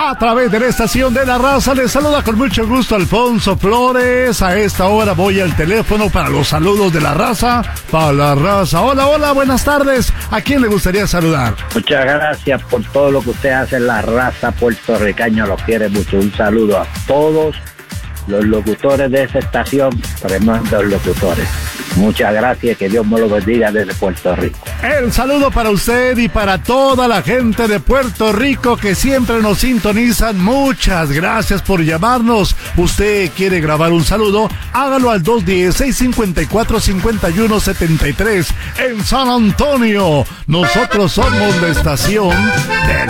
a través de la estación de La Raza. Les saluda con mucho gusto Alfonso Flores. A esta hora voy al teléfono para los saludos de La Raza. Para La Raza. Hola, hola, buenas tardes. ¿A quién le gustaría saludar? Muchas gracias por todo lo que usted hace en La Raza puertorriqueño. Los quiere mucho. Un saludo a todos los locutores de esa estación, tremendos locutores. Muchas gracias, que Dios me lo bendiga desde Puerto Rico. El saludo para usted y para toda la gente de Puerto Rico que siempre nos sintonizan. Muchas gracias por llamarnos. Usted quiere grabar un saludo, hágalo al 210-654-5173 en San Antonio. Nosotros somos la estación de